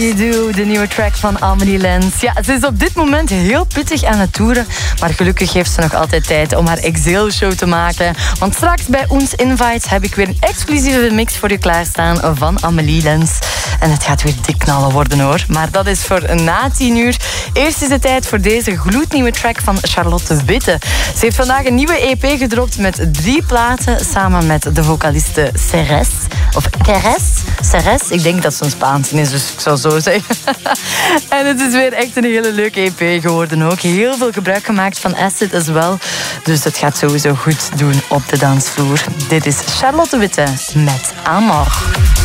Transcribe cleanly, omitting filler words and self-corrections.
You Do, de nieuwe track van Amelie Lens. Ja, ze is op dit moment heel pittig aan het toeren, maar gelukkig heeft ze nog altijd tijd om haar Exile-show te maken. Want straks bij Ons Invite heb ik weer een exclusieve mix voor je klaarstaan van Amelie Lens. En het gaat weer dik knallen worden hoor. Maar dat is voor na 10 uur. Eerst is het tijd voor deze gloednieuwe track van Charlotte Witte. Ze heeft vandaag een nieuwe EP gedropt met 3 platen samen met de vocaliste Ceres. Of Ceres. Ik denk dat ze een Spaans is, dus ik zou zo zeggen. En het is weer echt een hele leuke EP geworden ook. Heel veel gebruik gemaakt van acid as well. Dus het gaat sowieso goed doen op de dansvloer. Dit is Charlotte Witte met Amor.